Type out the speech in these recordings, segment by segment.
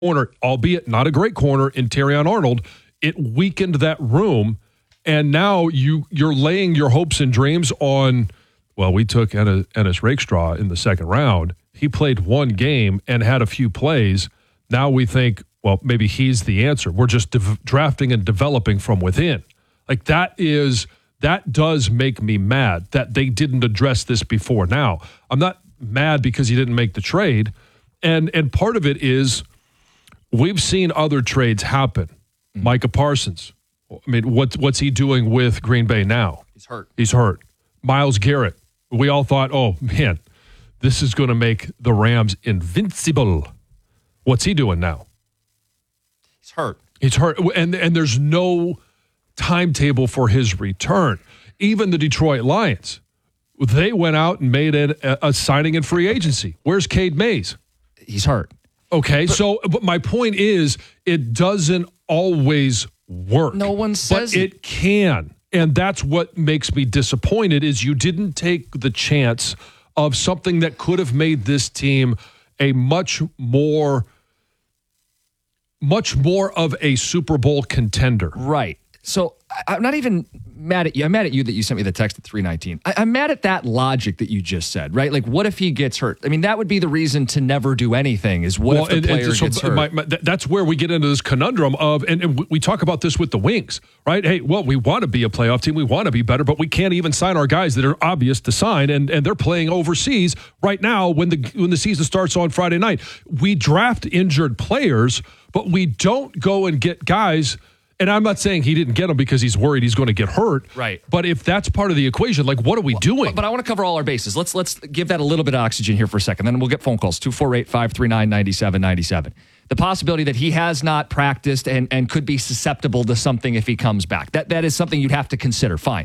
corner, albeit not a great corner, in Terrion Arnold, it weakened that room. And now you're laying your hopes and dreams on, well, we took Ennis Rakestraw in the second round. He played one game and had a few plays. Now we think, well, maybe he's the answer. We're just drafting and developing from within. Like that does make me mad that they didn't address this before. Now, I'm not mad because he didn't make the trade. And part of it is we've seen other trades happen. Micah Parsons. I mean, what's he doing with Green Bay now? He's hurt. Myles Garrett. We all thought, oh, man, this is going to make the Rams invincible. What's he doing now? He's hurt. And there's no timetable for his return. Even the Detroit Lions, they went out and made a signing in free agency. Where's Cade Mays? He's hurt. Okay, but my point is it doesn't always work. No one says but it can. And that's what makes me disappointed is you didn't take the chance of something that could have made this team a much more of a Super Bowl contender. Right. So I'm not even mad at you. I'm mad at you that you sent me the text at 3:19. I'm mad at that logic that you just said, right? Like, what if he gets hurt? I mean, that would be the reason to never do anything is what if the player gets hurt? That's where we get into this conundrum of, and we talk about this with the Wings, right? Hey, well, we want to be a playoff team. We want to be better, but we can't even sign our guys that are obvious to sign, and they're playing overseas right now when the season starts on Friday night. We draft injured players, but we don't go and get guys. And I'm not saying he didn't get them because he's worried he's going to get hurt. Right. But if that's part of the equation, like, what are we doing? But I want to cover all our bases. Let's give that a little bit of oxygen here for a second. Then we'll get phone calls, 248-539-9797. The possibility that he has not practiced and could be susceptible to something if he comes back. That is something you'd have to consider. Fine.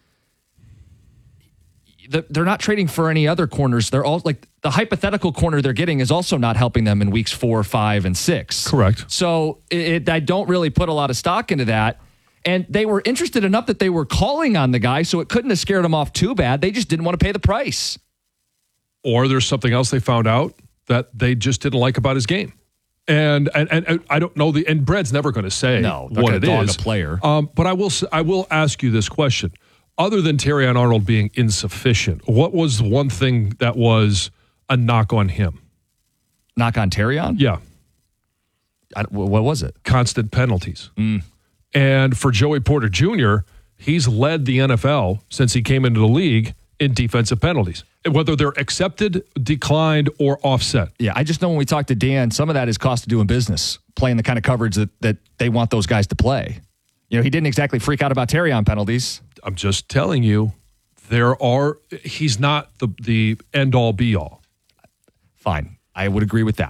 They're not trading for any other corners. They're all like the hypothetical corner they're getting is also not helping them in weeks 4, 5, and 6. Correct. So I don't really put a lot of stock into that. And they were interested enough that they were calling on the guy, so it couldn't have scared them off too bad. They just didn't want to pay the price. Or there's something else they found out that they just didn't like about his game. And I don't know and Brad's never going to say what it is. A player. But I will ask you this question. Other than Terrion Arnold being insufficient, what was one thing that was a knock on him? Knock on Terrion? Yeah. What was it? Constant penalties. And for Joey Porter Jr., he's led the NFL since he came into the league in defensive penalties, whether they're accepted, declined, or offset. Yeah, I just know when we talk to Dan, some of that is cost of doing business, playing the kind of coverage that they want those guys to play. You know, he didn't exactly freak out about Terrion penalties. I'm just telling you, he's not the end-all, be-all. Fine. I would agree with that.